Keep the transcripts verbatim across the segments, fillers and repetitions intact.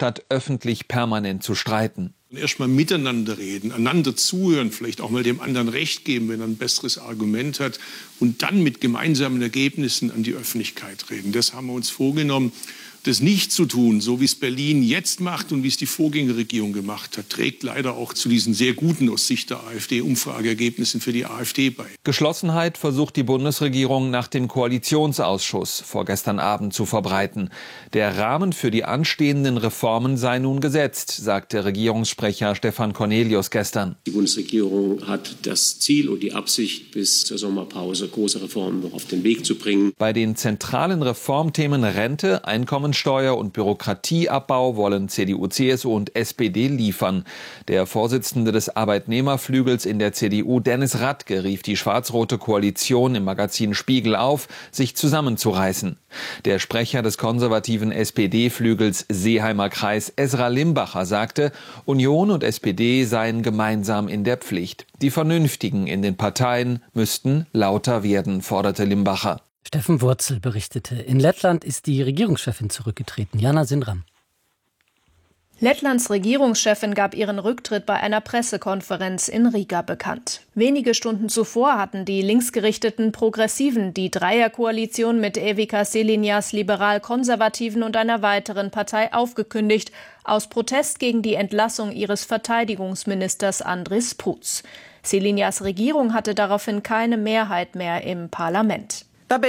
statt öffentlich permanent zu streiten. Erstmal miteinander reden, einander zuhören, vielleicht auch mal dem anderen Recht geben, wenn er ein besseres Argument hat und dann mit gemeinsamen Ergebnissen an die Öffentlichkeit reden. Das haben wir uns vorgenommen. Das nicht zu tun, so wie es Berlin jetzt macht und wie es die Vorgängerregierung gemacht hat, trägt leider auch zu diesen sehr guten aus Sicht der AfD Umfrageergebnissen für die AfD bei. Geschlossenheit versucht die Bundesregierung nach dem Koalitionsausschuss vorgestern Abend zu verbreiten. Der Rahmen für die anstehenden Reformen sei nun gesetzt, sagte Regierungssprecher Stefan Cornelius gestern. Die Bundesregierung hat das Ziel und die Absicht, bis zur Sommerpause große Reformen noch auf den Weg zu bringen. Bei den zentralen Reformthemen Rente, Einkommen Steuer- und Bürokratieabbau wollen C D U, C S U und S P D liefern. Der Vorsitzende des Arbeitnehmerflügels in der C D U, Dennis Radke, rief die schwarz-rote Koalition im Magazin Spiegel auf, sich zusammenzureißen. Der Sprecher des konservativen S P D-Flügels Seeheimer Kreis, Esra Limbacher, sagte, Union und S P D seien gemeinsam in der Pflicht. Die Vernünftigen in den Parteien müssten lauter werden, forderte Limbacher. Steffen Wurzel berichtete. In Lettland ist die Regierungschefin zurückgetreten. Jana Sinram. Lettlands Regierungschefin gab ihren Rücktritt bei einer Pressekonferenz in Riga bekannt. Wenige Stunden zuvor hatten die linksgerichteten Progressiven die Dreierkoalition mit Evika Selinjas Liberal-Konservativen und einer weiteren Partei aufgekündigt, aus Protest gegen die Entlassung ihres Verteidigungsministers Andris Puts. Selinjas Regierung hatte daraufhin keine Mehrheit mehr im Parlament.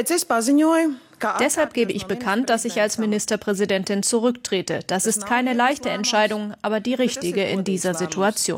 Deshalb gebe ich bekannt, dass ich als Ministerpräsidentin zurücktrete. Das ist keine leichte Entscheidung, aber die richtige in dieser Situation.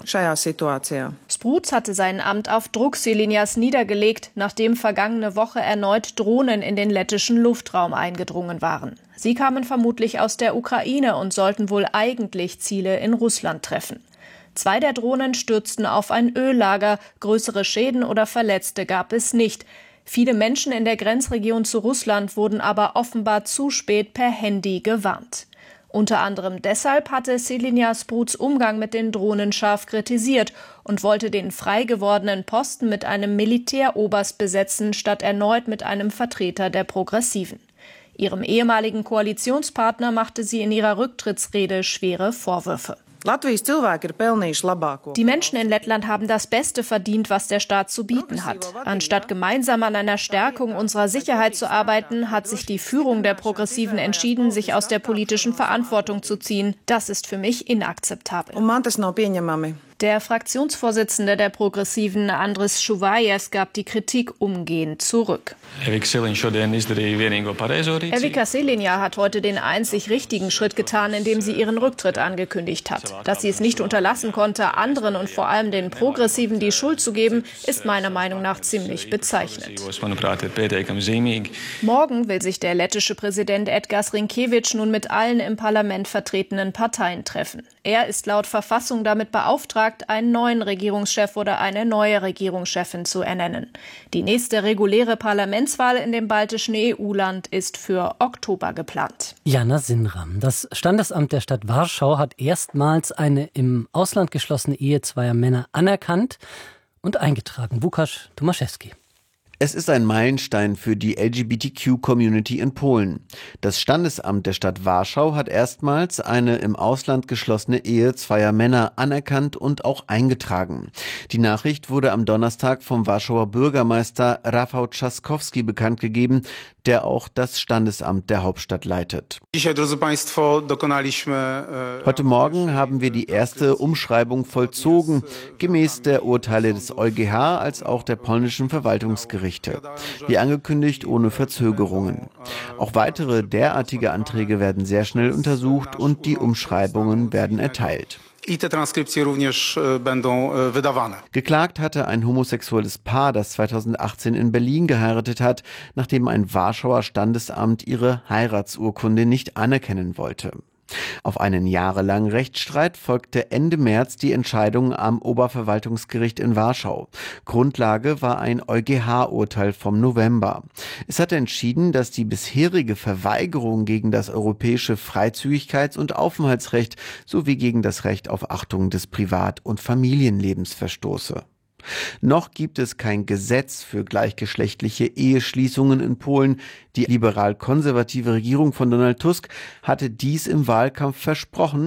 Spruc hatte sein Amt auf Druck Selinjas niedergelegt, nachdem vergangene Woche erneut Drohnen in den lettischen Luftraum eingedrungen waren. Sie kamen vermutlich aus der Ukraine und sollten wohl eigentlich Ziele in Russland treffen. Zwei der Drohnen stürzten auf ein Öllager, größere Schäden oder Verletzte gab es nicht. Viele Menschen in der Grenzregion zu Russland wurden aber offenbar zu spät per Handy gewarnt. Unter anderem deshalb hatte Selinjas Sprucs Umgang mit den Drohnen scharf kritisiert und wollte den frei gewordenen Posten mit einem Militäroberst besetzen, statt erneut mit einem Vertreter der Progressiven. Ihrem ehemaligen Koalitionspartner machte sie in ihrer Rücktrittsrede schwere Vorwürfe. Die Menschen in Lettland haben das Beste verdient, was der Staat zu bieten hat. Anstatt gemeinsam an einer Stärkung unserer Sicherheit zu arbeiten, hat sich die Führung der Progressiven entschieden, sich aus der politischen Verantwortung zu ziehen. Das ist für mich inakzeptabel. Der Fraktionsvorsitzende der Progressiven, Andris Šuvajas, gab die Kritik umgehend zurück. Evika Selinja hat heute den einzig richtigen Schritt getan, indem sie ihren Rücktritt angekündigt hat. Dass sie es nicht unterlassen konnte, anderen und vor allem den Progressiven die Schuld zu geben, ist meiner Meinung nach ziemlich bezeichnend. Morgen will sich der lettische Präsident Edgars Rinkēvičs nun mit allen im Parlament vertretenen Parteien treffen. Er ist laut Verfassung damit beauftragt, einen neuen Regierungschef oder eine neue Regierungschefin zu ernennen. Die nächste reguläre Parlamentswahl in dem baltischen E U-Land ist für Oktober geplant. Jana Sinram. Das Standesamt der Stadt Warschau hat erstmals eine im Ausland geschlossene Ehe zweier Männer anerkannt und eingetragen. Łukasz Tomaszewski. Es ist ein Meilenstein für die L G B T Q-Community in Polen. Das Standesamt der Stadt Warschau hat erstmals eine im Ausland geschlossene Ehe zweier Männer anerkannt und auch eingetragen. Die Nachricht wurde am Donnerstag vom Warschauer Bürgermeister Rafał Trzaskowski bekannt gegeben, der auch das Standesamt der Hauptstadt leitet. Heute Morgen haben wir die erste Umschreibung vollzogen, gemäß der Urteile des EuGH als auch der polnischen Verwaltungsgerichte. Wie angekündigt, ohne Verzögerungen. Auch weitere derartige Anträge werden sehr schnell untersucht und die Umschreibungen werden erteilt. Geklagt hatte ein homosexuelles Paar, das zweitausendachtzehn in Berlin geheiratet hat, nachdem ein Warschauer Standesamt ihre Heiratsurkunde nicht anerkennen wollte. Auf einen jahrelangen Rechtsstreit folgte Ende März die Entscheidung am Oberverwaltungsgericht in Warschau. Grundlage war ein EuGH-Urteil vom November. Es hatte entschieden, dass die bisherige Verweigerung gegen das europäische Freizügigkeits- und Aufenthaltsrecht sowie gegen das Recht auf Achtung des Privat- und Familienlebens verstoße. Noch gibt es kein Gesetz für gleichgeschlechtliche Eheschließungen in Polen. Die liberal-konservative Regierung von Donald Tusk hatte dies im Wahlkampf versprochen.